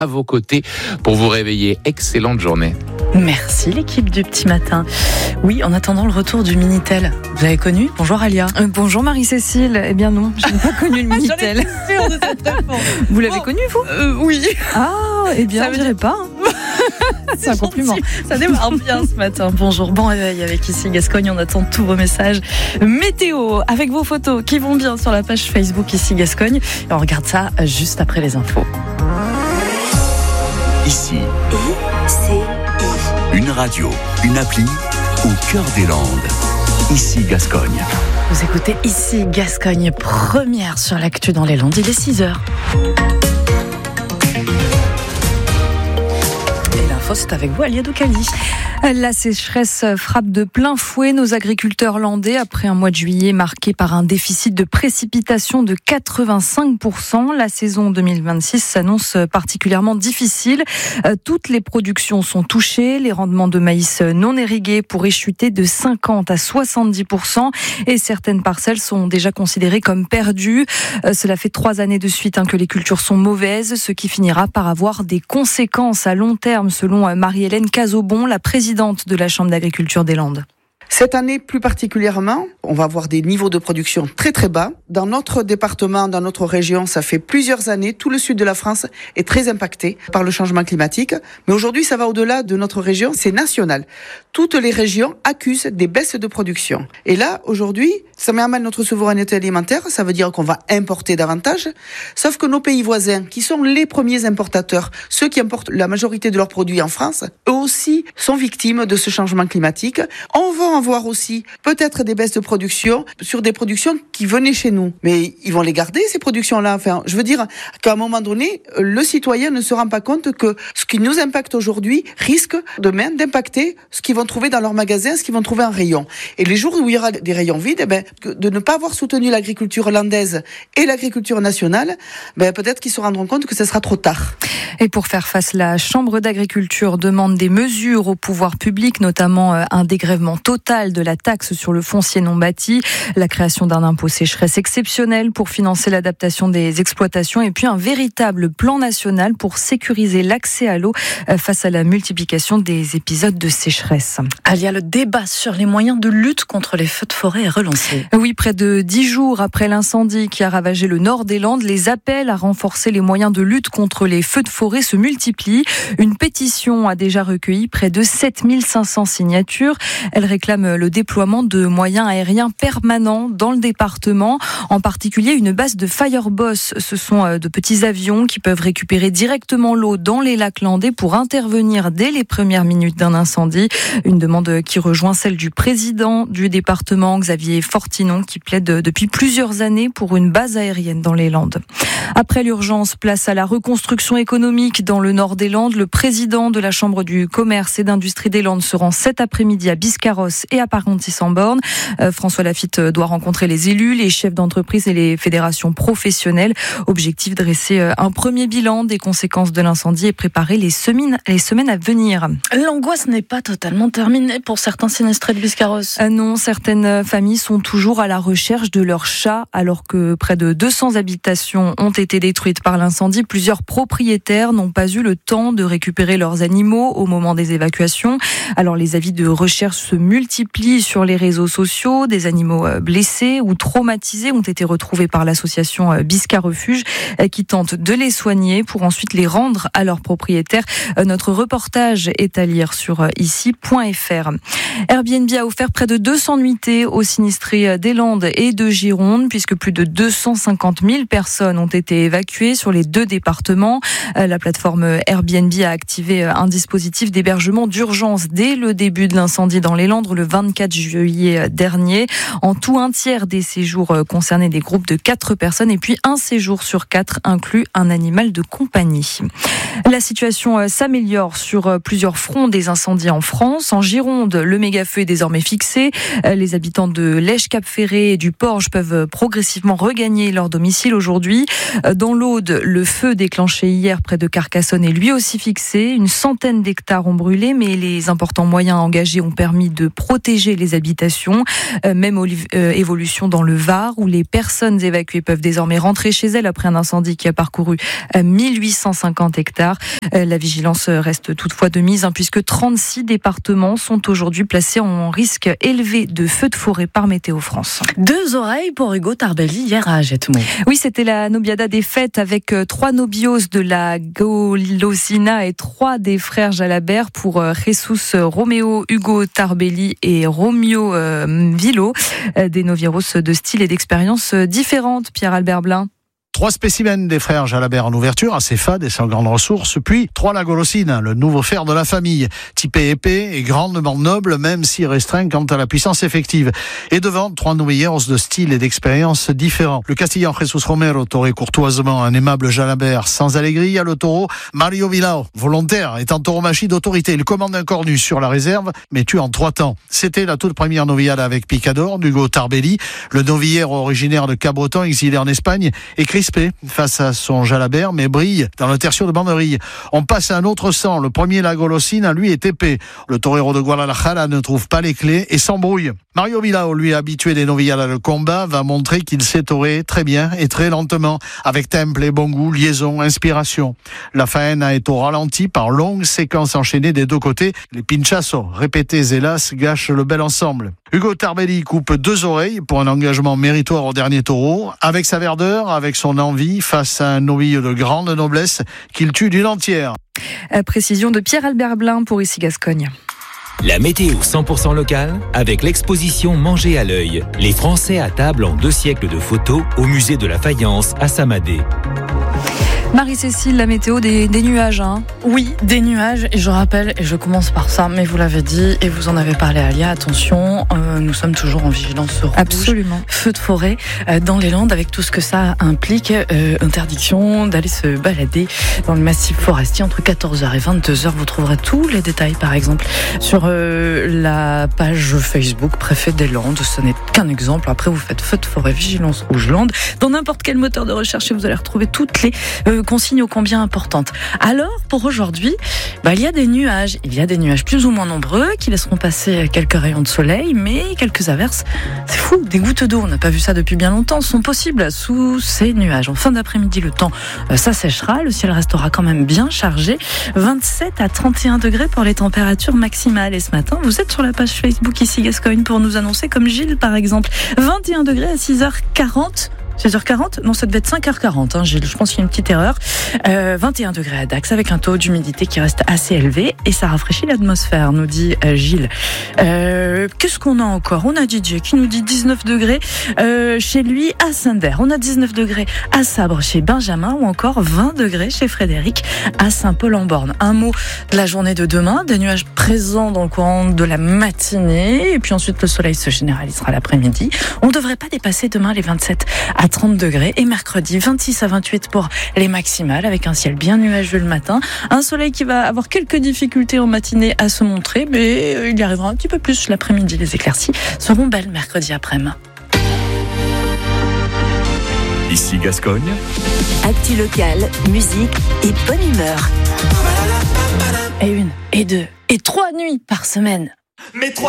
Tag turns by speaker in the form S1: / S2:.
S1: à vos côtés pour vous réveiller. Excellente journée.
S2: Merci l'équipe du petit matin. Oui, en attendant le retour du Minitel. Vous l'avez connu ? Bonjour Alia.
S3: Bonjour Marie-Cécile. Eh bien non, je n'ai pas connu le Minitel.
S2: J'en étais sûre de cette réponse.
S3: Vous l'avez connu vous ?
S2: Oui.
S3: Ah, eh bien,
S2: Ça
S3: on
S2: veut
S3: dirait pas. C'est un compliment.
S2: Ça démarre bien ce matin. Bonjour, bon réveil avec ici Gascogne. On attend tous vos messages météo avec vos photos qui vont bien sur la page Facebook ici Gascogne. Et on regarde ça juste après les infos.
S4: Ici, une radio, une appli au cœur des Landes. Ici Gascogne.
S2: Vous écoutez ici Gascogne, première sur l'actu dans les Landes. Il est 6h. Et l'info, c'est avec vous, Alia Doukali.
S3: La sécheresse frappe de plein fouet nos agriculteurs landais après un mois de juillet marqué par un déficit de précipitation de 85%. La saison 2026 s'annonce particulièrement difficile. Toutes les productions sont touchées. Les rendements de maïs non irrigués pourraient chuter de 50 à 70% et certaines parcelles sont déjà considérées comme perdues. Cela fait 3 années de suite que les cultures sont mauvaises, ce qui finira par avoir des conséquences à long terme, selon Marie-Hélène Cazobon, la présidente de la Chambre d'agriculture des Landes.
S5: Cette année, plus particulièrement, on va avoir des niveaux de production très très bas. Dans notre département, dans notre région, ça fait plusieurs années, tout le sud de la France est très impacté par le changement climatique. Mais aujourd'hui, ça va au-delà de notre région, c'est national. Toutes les régions accusent des baisses de production. Et là, aujourd'hui, ça met à mal notre souveraineté alimentaire, ça veut dire qu'on va importer davantage. Sauf que nos pays voisins, qui sont les premiers importateurs, ceux qui importent la majorité de leurs produits en France, eux aussi sont victimes de ce changement climatique. On va avoir aussi peut-être des baisses de production sur des productions qui venaient chez nous. Mais ils vont les garder, ces productions-là. Enfin, je veux dire qu'à un moment donné, le citoyen ne se rend pas compte que ce qui nous impacte aujourd'hui risque demain d'impacter ce qu'ils vont trouver dans leur magasin, ce qu'ils vont trouver en rayon. Et les jours où il y aura des rayons vides, de ne pas avoir soutenu l'agriculture landaise et l'agriculture nationale, peut-être qu'ils se rendront compte que ce sera trop tard.
S3: Et pour faire face, la Chambre d'agriculture demande des mesures au pouvoir public, notamment un dégrèvement total de la taxe sur le foncier non bâti, la création d'un impôt sécheresse exceptionnel pour financer l'adaptation des exploitations et puis un véritable plan national pour sécuriser l'accès à l'eau face à la multiplication des épisodes de sécheresse.
S2: Alia, le débat sur les moyens de lutte contre les feux de forêt est relancé.
S3: Oui, près de 10 jours après l'incendie qui a ravagé le nord des Landes, les appels à renforcer les moyens de lutte contre les feux de forêt se multiplient. Une pétition a déjà recueilli près de 7500 signatures. Elle réclame le déploiement de moyens aériens permanents dans le département, en particulier une base de Fireboss. Ce sont de petits avions qui peuvent récupérer directement l'eau dans les lacs landais pour intervenir dès les premières minutes d'un incendie. Une demande qui rejoint celle du président du département, Xavier Fortinon, qui plaide depuis plusieurs années pour une base aérienne dans les Landes. Après l'urgence, place à la reconstruction économique dans le nord des Landes. Le président de la Chambre du commerce et d'industrie des Landes se rend cet après-midi à Biscarrosse et à Parentis-en-Born. François Laffitte doit rencontrer les élus, les chefs d'entreprise et les fédérations professionnelles. Objectif, dresser un premier bilan des conséquences de l'incendie et préparer les semaines à venir.
S2: L'angoisse n'est pas totalement terminée pour certains sinistrés de Biscarrosse.
S3: Non, certaines familles sont toujours à la recherche de leurs chats alors que près de 200 habitations ont été détruites par l'incendie. Plusieurs propriétaires n'ont pas eu le temps de récupérer leurs animaux au moment des évacuations. Alors les avis de recherche se multiplient sur les réseaux sociaux. Des animaux blessés ou traumatisés ont été retrouvés par l'association Biscar Refuge qui tente de les soigner pour ensuite les rendre à leurs propriétaires. Notre reportage est à lire sur ici.fr. Airbnb a offert près de 200 nuitées aux sinistrés des Landes et de Gironde puisque plus de 250 000 personnes ont été évacuées sur les 2 départements. La plateforme Airbnb a activé un dispositif d'hébergement d'urgence dès le début de l'incendie dans les Landes le 24 juillet dernier. En tout, un tiers des séjours concernaient des groupes de 4 personnes et puis un séjour sur 4 inclut un animal de compagnie. La situation s'améliore sur plusieurs fronts des incendies en France. En Gironde, le méga-feu est désormais fixé. Les habitants de Lège-Cap-Ferré et du Porge peuvent progressivement regagner leur domicile aujourd'hui. Dans l'Aude, le feu déclenché hier près près de Carcassonne est lui aussi fixé. Une centaine d'hectares ont brûlé, mais les importants moyens engagés ont permis de protéger les habitations. Même évolution dans le Var, où les personnes évacuées peuvent désormais rentrer chez elles après un incendie qui a parcouru 1850 hectares. La vigilance reste toutefois de mise, puisque 36 départements sont aujourd'hui placés en risque élevé de feux de forêt par Météo France.
S2: 2 oreilles pour Hugo Tarbelli hier à Jetmo.
S3: Oui, c'était la Nobiada des fêtes avec 3 nobios de la Golosina et 3 des frères Jalabert pour Jesus Romeo, Hugo Tarbelli et Romeo Villo. Des novieros de style et d'expérience différentes, Pierre-Albert Blin.
S6: 3 spécimens des frères Jalabert en ouverture, assez fades et sans grande ressource, puis 3 la Golosina, le nouveau fer de la famille, typé épais et grandement noble, même si restreint quant à la puissance effective. Et devant, 3 novilleros de style et d'expérience différents. Le Castillan Jesus Romero taurait courtoisement un aimable Jalabert sans allégria, le taureau Mario Villao, volontaire, est en tauromachie d'autorité. Il commande un cornu sur la réserve, mais tue en 3 temps. C'était la toute première novillade avec Picador, d'Hugo Tarbelli, le novillero originaire de Cabreton, exilé en Espagne, et crispé face à son Jalabert, mais brille dans le tertio de Banderille. On passe à un autre sang. Le premier, la Golosina, lui, est épais. Le torero de Guadalajara ne trouve pas les clés et s'embrouille. Mario Villao, lui, habitué des novillades à le combat, va montrer qu'il sait torer très bien et très lentement, avec temple et bon goût, liaison, inspiration. La faena est au ralenti par longues séquences enchaînées des 2 côtés. Les pinchassos, répétés hélas, gâchent le bel ensemble. Hugo Tarbelli coupe 2 oreilles pour un engagement méritoire au dernier taureau, avec sa verdeur, avec son envie, face à un novice de grande noblesse qu'il tue d'une entière.
S3: Précision de Pierre-Albert Blin pour Ici Gascogne.
S7: La météo 100% locale avec l'exposition Manger à l'œil. Les Français à table en 2 siècles de photos au musée de la Faïence à Samadé.
S3: Marie-Cécile, la météo des nuages.
S2: Oui, des nuages. Et je rappelle, et je commence par ça, mais vous l'avez dit et vous en avez parlé, Alia, attention, nous sommes toujours en vigilance rouge.
S3: Absolument.
S2: Feu de forêt dans les Landes avec tout ce que ça implique. Interdiction d'aller se balader dans le massif forestier entre 14h et 22h. Vous trouverez tous les détails, par exemple, sur la page Facebook Préfet des Landes. Ce n'est qu'un exemple. Après, vous faites feu de forêt, vigilance rouge Landes. Dans n'importe quel moteur de recherche, vous allez retrouver toutes les consignes ô combien importantes. Alors, pour aujourd'hui, il y a des nuages. Il y a des nuages plus ou moins nombreux qui laisseront passer quelques rayons de soleil, mais quelques averses. C'est fou, des gouttes d'eau, on n'a pas vu ça depuis bien longtemps, sont possibles sous ces nuages. En fin d'après-midi, le temps s'assèchera, le ciel restera quand même bien chargé. 27 à 31 degrés pour les températures maximales. Et ce matin, vous êtes sur la page Facebook Ici Gascogne pour nous annoncer, comme Gilles par exemple, 21 degrés à 6h40. 16h40 ? Non, ça devait être 5h40, Gilles. Je pense qu'il y a une petite erreur. 21 degrés à Dax avec un taux d'humidité qui reste assez élevé et ça rafraîchit l'atmosphère, nous dit Gilles. Qu'est-ce qu'on a encore ? On a DJ qui nous dit 19 degrés chez lui à Saint-Der. On a 19 degrés à Sabre chez Benjamin ou encore 20 degrés chez Frédéric à Saint-Paul-en-Borne. Un mot de la journée de demain. Des nuages présents dans le courant de la matinée et puis ensuite le soleil se généralisera l'après-midi. On ne devrait pas dépasser demain les 27 à 30 degrés et mercredi 26 à 28 pour les maximales avec un ciel bien nuageux le matin. Un soleil qui va avoir quelques difficultés en matinée à se montrer, mais il y arrivera un petit peu plus l'après-midi. Les éclaircies seront belles mercredi après-midi.
S4: Ici Gascogne.
S8: Actu locale, musique et bonne humeur.
S2: Et 1, et 2, et 3 nuits par semaine.
S9: Mais 3